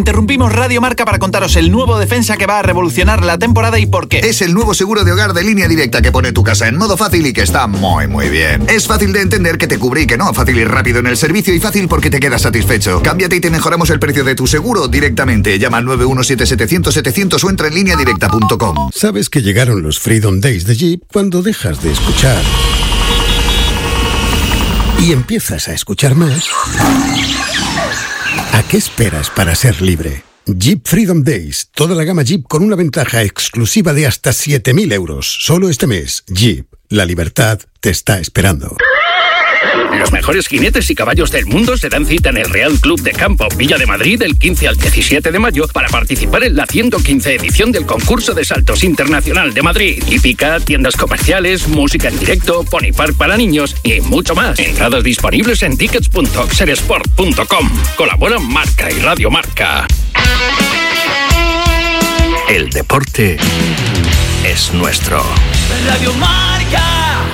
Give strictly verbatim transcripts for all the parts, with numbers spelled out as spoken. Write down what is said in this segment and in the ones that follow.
Interrumpimos Radio Marca para contaros el nuevo defensa que va a revolucionar la temporada y por qué. Es el nuevo seguro de hogar de Línea Directa que pone tu casa en modo fácil y que está muy muy bien. Es fácil de entender, que te cubre y que no, fácil y rápido en el servicio y fácil porque te quedas satisfecho. Cámbiate y te mejoramos el precio de tu seguro directamente. Llama al nueve uno siete setecientos setecientos o entra en línea directa punto com. Sabes que llegaron los Freedom Days de Jeep cuando dejas de escuchar y empiezas a escuchar más. ¿A qué esperas para ser libre? Jeep Freedom Days. Toda la gama Jeep con una ventaja exclusiva de hasta siete mil euros. Solo este mes. Jeep. La libertad te está esperando. Los mejores jinetes y caballos del mundo se dan cita en el Real Club de Campo Villa de Madrid del quince al diecisiete de mayo para participar en la ciento quince edición del concurso de saltos internacional de Madrid. Hípica, tiendas comerciales, música en directo, pony park para niños y mucho más. Entradas disponibles en tickets punto oxeresport punto com. Colaboran Marca y Radio Marca. El deporte es nuestro. Radio Marca.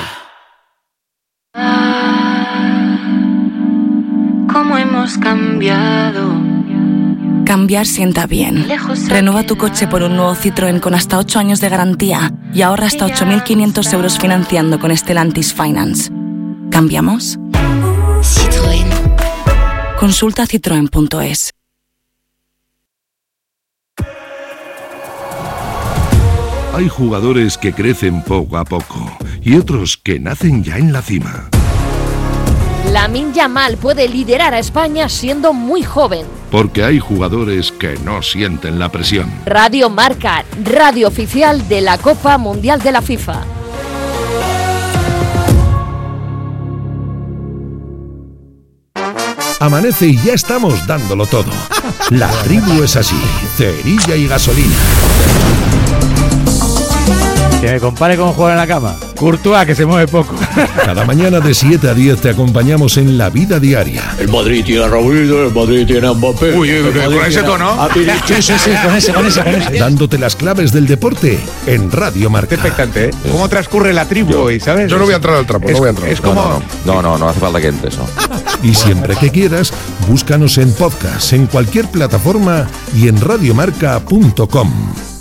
¿Cómo hemos cambiado? Cambiar sienta bien. Renueva tu coche por un nuevo Citroën con hasta ocho años de garantía y ahorra hasta ocho mil quinientos euros financiando con Stellantis Finance. ¿Cambiamos? Citroën. Consulta citroen punto es. Hay jugadores que crecen poco a poco y otros que nacen ya en la cima. Lamine Yamal puede liderar a España siendo muy joven. Porque hay jugadores que no sienten la presión. Radio Marca, radio oficial de la Copa Mundial de la FIFA. Amanece y ya estamos dándolo todo. La tribu es así, cerilla y gasolina. Que me compare con jugar en la cama. Courtois, que se mueve poco. Cada mañana de siete a diez te acompañamos en la vida diaria. El Madrid tiene a Raúl, el Madrid tiene a Mbappé. Uy, uy, uy, con ese tono. Sí, sí, sí, con ese, con ese, con ese. Dándote las claves del deporte en Radio Marca. Qué expectante, ¿eh? ¿Cómo transcurre la tribu hoy, sabes? Yo no voy a entrar al trapo, es, no voy a entrar. Es como... No, no, no, no, no hace falta que entres, ¿no? Y siempre que quieras, búscanos en podcast, en cualquier plataforma y en radiomarca punto com.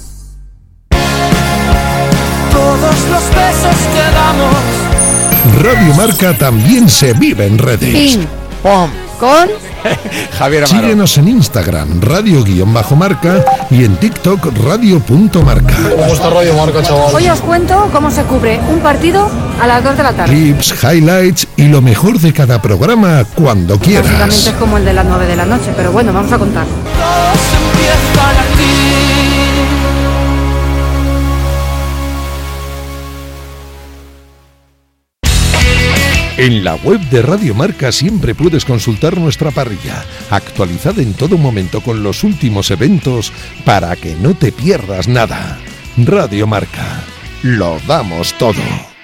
Todos los besos que damos. Radio Marca también se vive en redes. Pim, ¡Pum! con Javier Amaro. Síguenos en Instagram, radio-marca y en TikTok, radio.marca. ¿Cómo está Radio Marca, chaval? Hoy os cuento cómo se cubre un partido a las dos de la tarde. Clips, highlights y lo mejor de cada programa cuando quieras. Básicamente es como el de las nueve de la noche, pero bueno, vamos a contar. Todo se empieza a latir. En la web de Radio Marca siempre puedes consultar nuestra parrilla, actualizada en todo momento con los últimos eventos para que no te pierdas nada. Radio Marca, lo damos todo.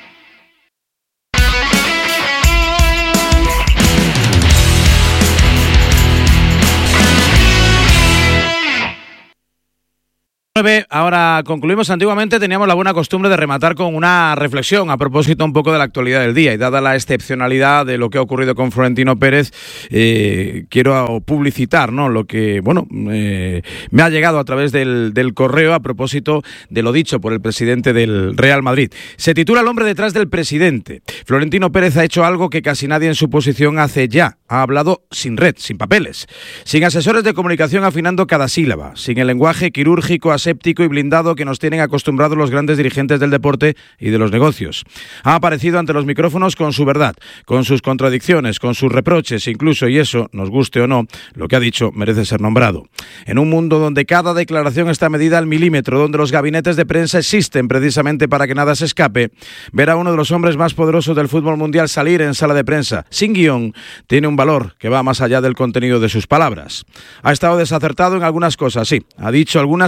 Ahora concluimos. Antiguamente teníamos la buena costumbre de rematar con una reflexión a propósito un poco de la actualidad del día, y dada la excepcionalidad de lo que ha ocurrido con Florentino Pérez, eh, quiero publicitar, ¿no?, lo que bueno eh, me ha llegado a través del, del correo a propósito de lo dicho por el presidente del Real Madrid. Se titula El hombre detrás del presidente. Florentino Pérez ha hecho algo que casi nadie en su posición hace ya. Ha hablado sin red, sin papeles, sin asesores de comunicación afinando cada sílaba, sin el lenguaje quirúrgico, aséptico y blindado que nos tienen acostumbrados los grandes dirigentes del deporte y de los negocios. Ha aparecido ante los micrófonos con su verdad, con sus contradicciones, con sus reproches, incluso, y eso, nos guste o no, lo que ha dicho merece ser nombrado. En un mundo donde cada declaración está medida al milímetro, donde los gabinetes de prensa existen precisamente para que nada se escape, ver a uno de los hombres más poderosos del fútbol mundial salir en sala de prensa sin guión tiene un valor que va más allá del contenido de sus palabras. Ha estado desacertado en algunas cosas, sí, ha dicho algunas que se pueden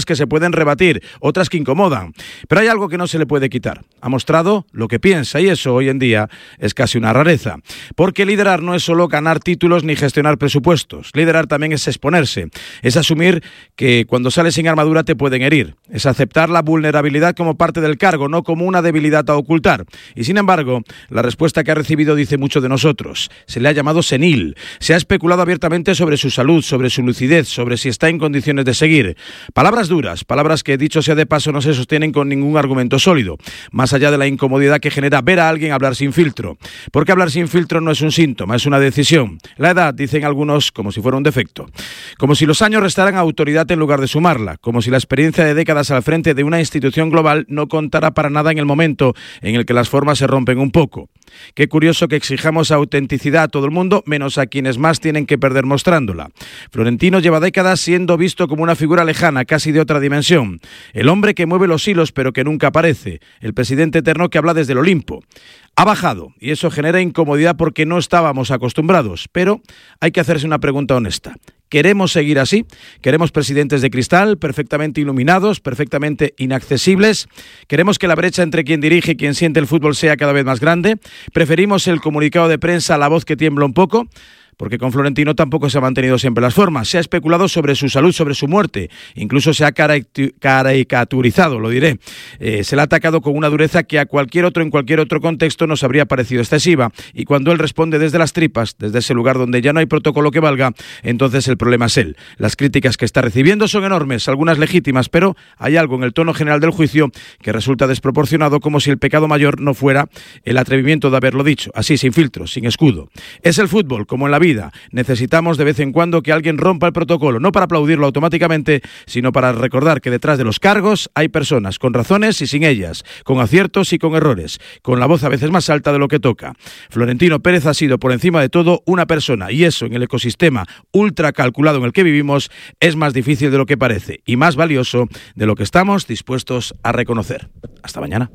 pueden rebatir, otras que incomodan. Pero hay algo que no se le puede quitar. Ha mostrado lo que piensa y eso hoy en día es casi una rareza. Porque liderar no es solo ganar títulos ni gestionar presupuestos. Liderar también es exponerse. Es asumir que cuando sales sin armadura te pueden herir. Es aceptar la vulnerabilidad como parte del cargo, no como una debilidad a ocultar. Y sin embargo, la respuesta que ha recibido dice mucho de nosotros. Se le ha llamado senil. Se ha especulado abiertamente sobre su salud, sobre su lucidez, sobre si está en condiciones de seguir. Palabras duras, palabras que, dicho sea de paso, no se sostienen con ningún argumento sólido, más allá de la incomodidad que genera ver a alguien hablar sin filtro. Porque hablar sin filtro no es un síntoma, es una decisión. La edad, dicen algunos, como si fuera un defecto. Como si los años restaran autoridad en lugar de sumarla. Como si la experiencia de décadas al frente de una institución global no contara para nada en el momento en el que las formas se rompen un poco. Qué curioso que exijamos autenticidad a todo el mundo, menos a quienes más tienen que perder mostrándola. Florentino lleva décadas siendo visto como una figura lejana, casi de otra dimensión. El hombre que mueve los hilos pero que nunca aparece. El presidente eterno que habla desde el Olimpo. Ha bajado y eso genera incomodidad porque no estábamos acostumbrados. Pero hay que hacerse una pregunta honesta. ¿Queremos seguir así? ¿Queremos presidentes de cristal, perfectamente iluminados, perfectamente inaccesibles? ¿Queremos que la brecha entre quien dirige y quien siente el fútbol sea cada vez más grande? ¿Preferimos el comunicado de prensa a la voz que tiembla un poco? Porque con Florentino tampoco se ha mantenido siempre las formas. Se ha especulado sobre su salud, sobre su muerte. Incluso se ha caricaturizado, lo diré. Eh, se le ha atacado con una dureza que a cualquier otro en cualquier otro contexto nos habría parecido excesiva. Y cuando él responde desde las tripas, desde ese lugar donde ya no hay protocolo que valga, entonces el problema es él. Las críticas que está recibiendo son enormes, algunas legítimas, pero hay algo en el tono general del juicio que resulta desproporcionado, como si el pecado mayor no fuera el atrevimiento de haberlo dicho, así, sin filtros, sin escudo. Es el fútbol, como en la vida. Vida. Necesitamos de vez en cuando que alguien rompa el protocolo, no para aplaudirlo automáticamente, sino para recordar que detrás de los cargos hay personas con razones y sin ellas, con aciertos y con errores, con la voz a veces más alta de lo que toca. Florentino Pérez ha sido por encima de todo una persona y eso en el ecosistema ultra calculado en el que vivimos es más difícil de lo que parece y más valioso de lo que estamos dispuestos a reconocer. Hasta mañana.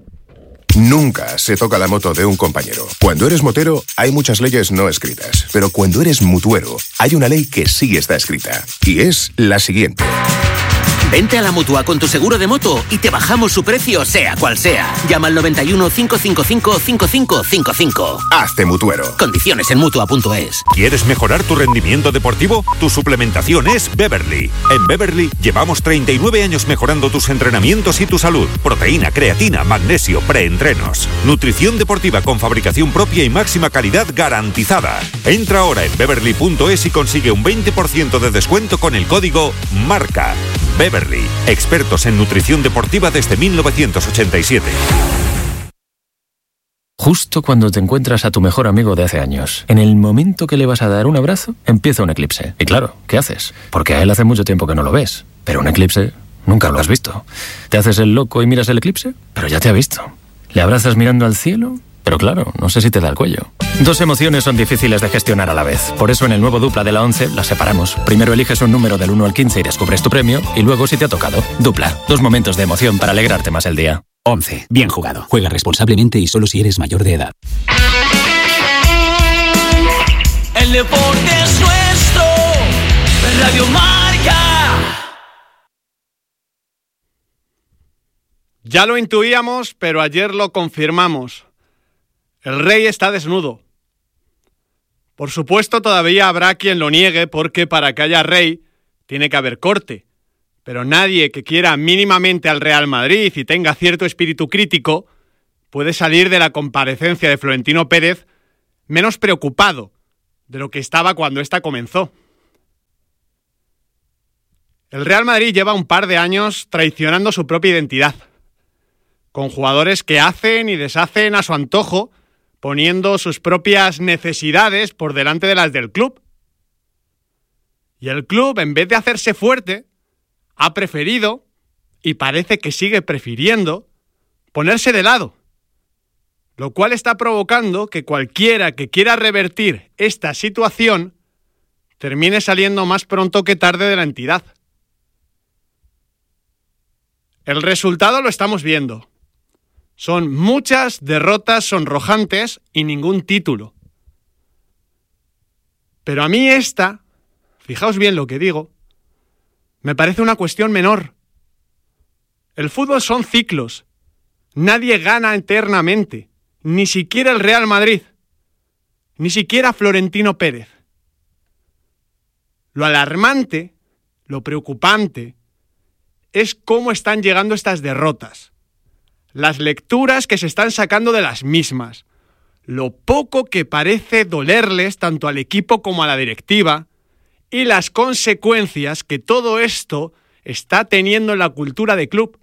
Nunca se toca la moto de un compañero. Cuando eres motero, hay muchas leyes no escritas. Pero cuando eres mutuero, hay una ley que sí está escrita. Y es la siguiente. Vente a la Mutua con tu seguro de moto y te bajamos su precio, sea cual sea. Llama al noventa y uno, cinco cinco cinco, cinco cinco cinco cinco. Hazte mutuero. Condiciones en Mutua punto es. ¿Quieres mejorar tu rendimiento deportivo? Tu suplementación es Beverly. En Beverly llevamos treinta y nueve años mejorando tus entrenamientos y tu salud. Proteína, creatina, magnesio, preentrenos. Nutrición deportiva con fabricación propia y máxima calidad garantizada. Entra ahora en Beverly punto es y consigue un veinte por ciento de descuento con el código MARCA. Beverly, expertos en nutrición deportiva desde mil novecientos ochenta y siete. Justo cuando te encuentras a tu mejor amigo de hace años, en el momento que le vas a dar un abrazo, empieza un eclipse. Y claro, ¿qué haces? Porque a él hace mucho tiempo que no lo ves. Pero un eclipse nunca lo has visto. ¿Te haces el loco y miras el eclipse? Pero ya te ha visto. ¿Le abrazas mirando al cielo? Pero claro, no sé si te da el cuello. Dos emociones son difíciles de gestionar a la vez. Por eso en el nuevo Dupla de la once las separamos. Primero eliges un número del uno al quince y descubres tu premio. Y luego si te ha tocado. Dupla. Dos momentos de emoción para alegrarte más el día. once. Bien jugado. Juega responsablemente y solo si eres mayor de edad. El deporte es nuestro. Radio Marca. Ya lo intuíamos, pero ayer lo confirmamos. El rey está desnudo. Por supuesto, todavía habrá quien lo niegue porque para que haya rey tiene que haber corte. Pero nadie que quiera mínimamente al Real Madrid y tenga cierto espíritu crítico puede salir de la comparecencia de Florentino Pérez menos preocupado de lo que estaba cuando ésta comenzó. El Real Madrid lleva un par de años traicionando su propia identidad, con jugadores que hacen y deshacen a su antojo, poniendo sus propias necesidades por delante de las del club. Y el club, en vez de hacerse fuerte, ha preferido, y parece que sigue prefiriendo, ponerse de lado. Lo cual está provocando que cualquiera que quiera revertir esta situación termine saliendo más pronto que tarde de la entidad. El resultado lo estamos viendo. Son muchas derrotas sonrojantes y ningún título. Pero a mí esta, fijaos bien lo que digo, me parece una cuestión menor. El fútbol son ciclos. Nadie gana eternamente. Ni siquiera el Real Madrid. Ni siquiera Florentino Pérez. Lo alarmante, lo preocupante, es cómo están llegando estas derrotas. Las lecturas que se están sacando de las mismas. Lo poco que parece dolerles tanto al equipo como a la directiva y las consecuencias que todo esto está teniendo en la cultura de club.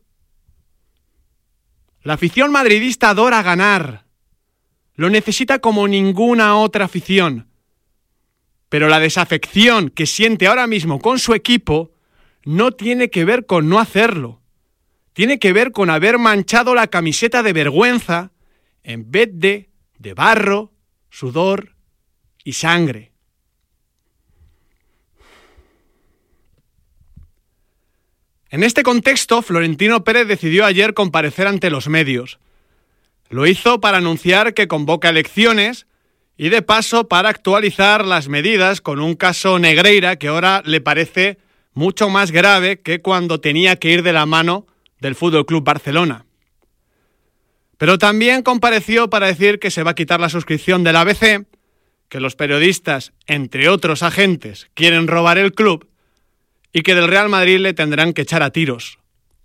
La afición madridista adora ganar. Lo necesita como ninguna otra afición. Pero la desafección que siente ahora mismo con su equipo no tiene que ver con no hacerlo. Tiene que ver con haber manchado la camiseta de vergüenza en vez de de barro, sudor y sangre. En este contexto, Florentino Pérez decidió ayer comparecer ante los medios. Lo hizo para anunciar que convoca elecciones y de paso para actualizar las medidas con un caso Negreira que ahora le parece mucho más grave que cuando tenía que ir de la mano del F C Barcelona. Pero también compareció para decir que se va a quitar la suscripción del A B C, que los periodistas, entre otros agentes, quieren robar el club y que del Real Madrid le tendrán que echar a tiros.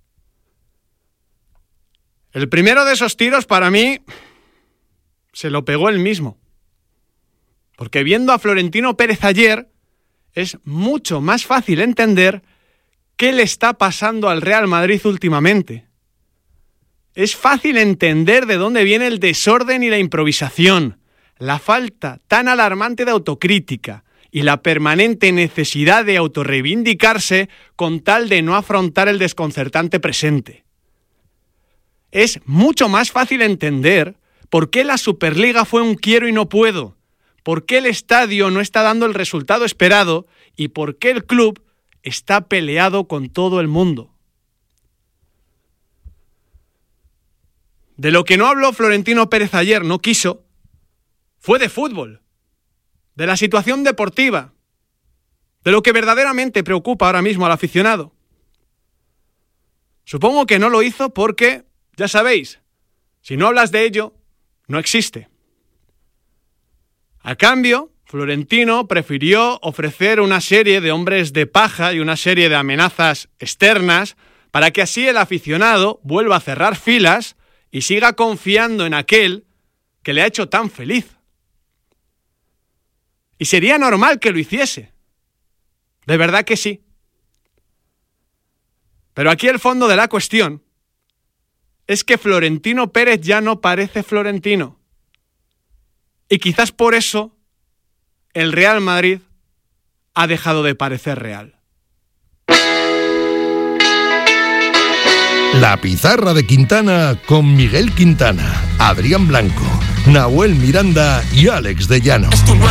El primero de esos tiros, para mí, se lo pegó él mismo. Porque viendo a Florentino Pérez ayer, es mucho más fácil entender qué le está pasando al Real Madrid últimamente. Es fácil entender de dónde viene el desorden y la improvisación, la falta tan alarmante de autocrítica y la permanente necesidad de autorreivindicarse con tal de no afrontar el desconcertante presente. Es mucho más fácil entender por qué la Superliga fue un quiero y no puedo, por qué el estadio no está dando el resultado esperado y por qué el club está peleado con todo el mundo. De lo que no habló Florentino Pérez ayer, no quiso, fue de fútbol, de la situación deportiva, de lo que verdaderamente preocupa ahora mismo al aficionado. Supongo que no lo hizo porque, ya sabéis, si no hablas de ello, no existe. A cambio, Florentino prefirió ofrecer una serie de hombres de paja y una serie de amenazas externas para que así el aficionado vuelva a cerrar filas y siga confiando en aquel que le ha hecho tan feliz. Y sería normal que lo hiciese. De verdad que sí. Pero aquí el fondo de la cuestión es que Florentino Pérez ya no parece Florentino. Y quizás por eso el Real Madrid ha dejado de parecer real. La pizarra de Quintana con Miguel Quintana, Adrián Blanco, Nahuel Miranda y Alex de Llano.